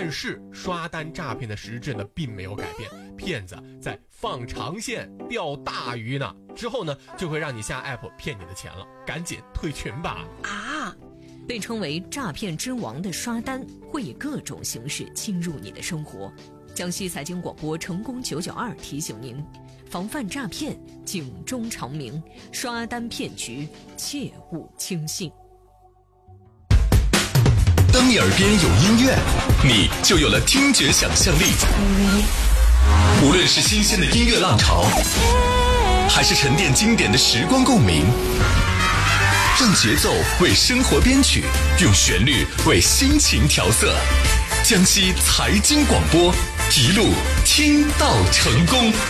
但是刷单诈骗的实质呢并没有改变，骗子在放长线钓大鱼呢，之后呢就会让你下 app 骗你的钱了，赶紧退群吧。 被称为诈骗之王的刷单会以各种形式侵入你的生活。江西财经广播成功992提醒您，防范诈骗，警钟长鸣，刷单骗局切勿轻信。 当你耳边有音乐，你就有了听觉想象力。无论是新鲜的音乐浪潮，还是沉淀经典的时光共鸣，让节奏为生活编曲，用旋律为心情调色。江西财经广播，一路听到成功。